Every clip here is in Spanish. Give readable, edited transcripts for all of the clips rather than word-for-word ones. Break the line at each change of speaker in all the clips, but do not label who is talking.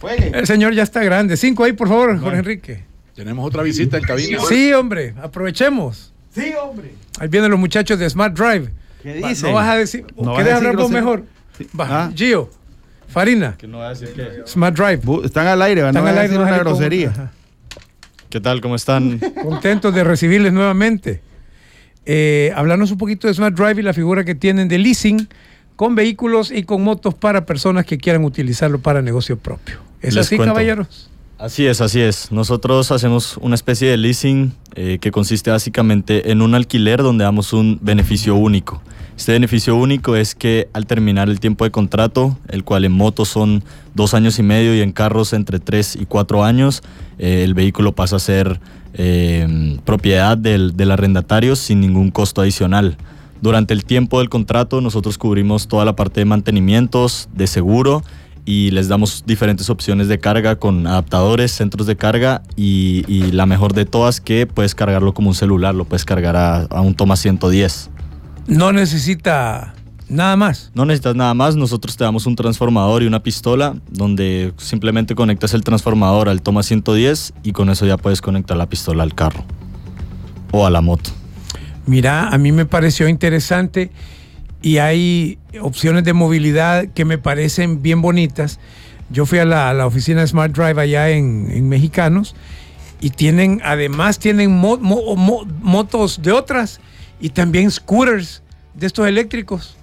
El señor ya está grande. 5 ahí, por favor, Jorge Enrique.
Tenemos otra visita en cabina.
Sí, hombre, aprovechemos.
Sí, hombre.
Ahí vienen los muchachos de Smart Drive.
¿Qué dicen?
No vas a decir.
No
¿Quieres
vas a decir
hablar vos
grosero.
mejor? Va, Gio, Farina.
Que no va a decir que...
Smart Drive.
Están al aire, van a decir una grosería.
Ajá.
¿Qué tal? ¿Cómo están?
Contentos de recibirles nuevamente. Hablarnos un poquito de Smart Drive y la figura que tienen de leasing con vehículos y con motos para personas que quieran utilizarlo para negocio propio. ¿Es
Les
así,
cuento.
caballeros?
Así es, así es. Nosotros hacemos una especie de leasing que consiste básicamente en un alquiler donde damos un beneficio único. Este beneficio único es que al terminar el tiempo de contrato, el cual en motos son 2 años y medio y en carros entre 3 y 4 años, el vehículo pasa a ser propiedad del arrendatario sin ningún costo adicional. Durante el tiempo del contrato nosotros cubrimos toda la parte de mantenimientos, de seguro, y les damos diferentes opciones de carga con adaptadores, centros de carga y la mejor de todas, que puedes cargarlo como un celular, lo puedes cargar a un Toma 110.
No necesita nada más.
No necesitas nada más, nosotros te damos un transformador y una pistola donde simplemente conectas el transformador al Toma 110 y con eso ya puedes conectar la pistola al carro o a la moto.
Mira, a mí me pareció interesante y hay opciones de movilidad que me parecen bien bonitas. Yo fui a la oficina de Smart Drive allá en Mexicanos y además tienen motos de otras y también scooters de estos eléctricos.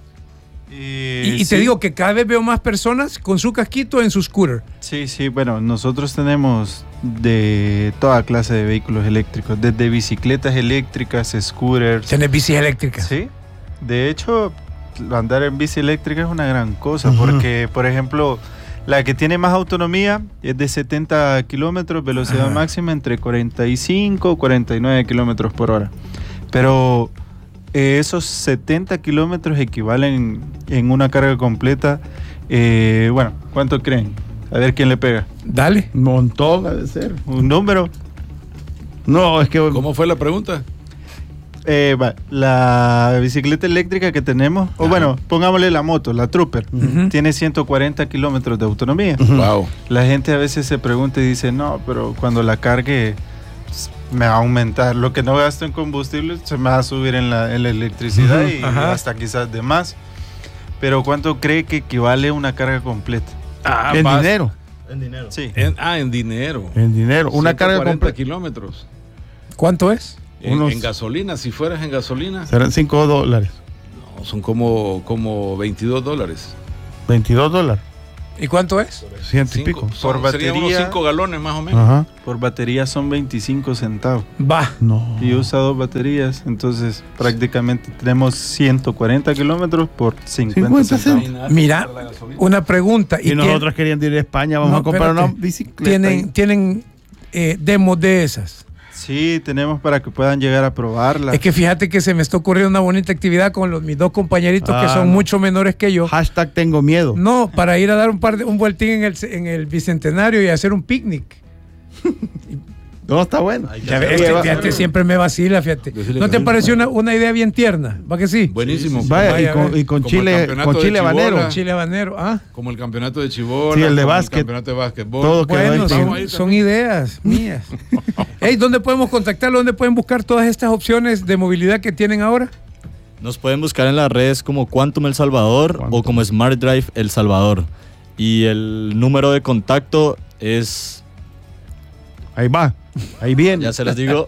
Y
sí.
te digo que cada vez veo más personas con su casquito en su scooter.
Sí, bueno, nosotros tenemos de toda clase de vehículos eléctricos, desde bicicletas eléctricas, scooters.
¿Tienes bici eléctrica?
Sí, de hecho, andar en bici eléctrica es una gran cosa, porque, por ejemplo, la que tiene más autonomía es de 70 kilómetros, velocidad máxima entre 45 y 49 kilómetros por hora. Pero esos 70 kilómetros equivalen en una carga completa. Bueno, ¿cuánto creen? A ver quién le pega.
Dale.
Un montón ha de ser.
¿Un número?
No, es que...
¿Cómo fue la pregunta?
La bicicleta eléctrica que tenemos, o bueno, pongámosle la moto, la Trooper, tiene 140 kilómetros de autonomía.
Wow.
La gente a veces se pregunta y dice, no, pero cuando la cargue me va a aumentar. Lo que no gasto en combustible se me va a subir en la electricidad y hasta quizás de más. Pero ¿cuánto cree que equivale una carga completa?
en dinero.
En dinero.
Sí.
En dinero.
En dinero. Una carga
140
completa.
kilómetros.
¿Cuánto es?
En gasolina, si fueras en gasolina,
Serán $5.
no, son como $22.
$22.
¿Y cuánto es?
100 y pico.
Por
serían unos
batería.
5 galones más o menos.
Ajá.
Por batería son 25 centavos.
Va.
No.
Y usa 2 baterías, entonces prácticamente tenemos 140 kilómetros por 50
50
centavos.
Mira, una pregunta.
Y nosotros queríamos ir a España, vamos a comprar una bicicleta.
¿Tienen demos de esas?
Sí, tenemos para que puedan llegar a probarla.
Es que fíjate que se me está ocurriendo una bonita actividad con mis 2 compañeritos que son mucho menores que yo.
Hashtag tengo miedo.
No, para ir a dar un vueltín en el Bicentenario y hacer un picnic.
No, está bueno.
Fíjate, siempre me vacila, fíjate. ¿No te pareció una idea bien tierna? ¿Va que sí?
Buenísimo.
Vaya, y con
Como
chile,
el campeonato
con
de
chile
Chibola.
habanero.
Chile habanero,
Como el campeonato de Chibola.
Sí, el de
como
básquet.
El campeonato de básquetbol.
Todo quedó
Bueno,
en
son ideas mías. Hey, ¿dónde podemos contactarlo? ¿Dónde pueden buscar todas estas opciones de movilidad que tienen ahora?
Nos pueden buscar en las redes como Quantum El Salvador o como Smart Drive El Salvador. Y el número de contacto es...
Ahí va. Ahí viene.
Ya se les digo,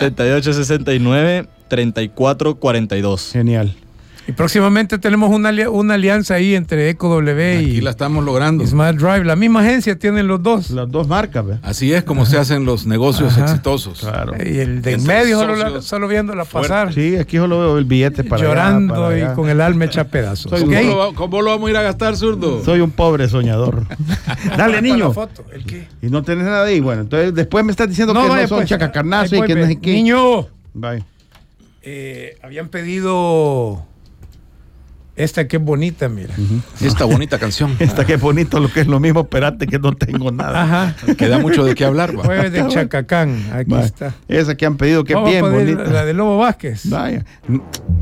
7869-3442.
Genial.
Y próximamente tenemos una alianza ahí entre EcoW
Aquí
y
la estamos logrando.
Smart Drive. La misma agencia tienen los dos.
Las dos marcas, ¿ve?
Así es como se hacen los negocios exitosos.
Claro.
Y el de en
Entre
medio
socios
solo viéndola pasar.
Sí, aquí solo veo el billete para
llorando
allá, para
y
allá.
con el alma hecha pedazos.
Soy
¿Ok?
¿Cómo lo vamos a ir a gastar, zurdo?
Soy un pobre soñador. Dale,
Para
niño.
la foto. ¿El qué?
Y no tenés nada ahí. Bueno, entonces después me estás diciendo
No,
que
vaya,
no son
pues.
chacacarnazos
Ahí
y que
voy,
no
ve.
sé qué.
Niño,
Bye.
habían pedido esta que es bonita, mira.
Esta bonita canción.
Esta que bonito, lo que es lo mismo, espérate que no tengo nada.
Ajá.
Queda mucho de qué hablar, va.
Jueves de Chacacán. Aquí
Vaya.
está.
Esa que han pedido, que es
Vamos
bien
a pedir
bonita.
la de Lobo Vázquez.
Vaya.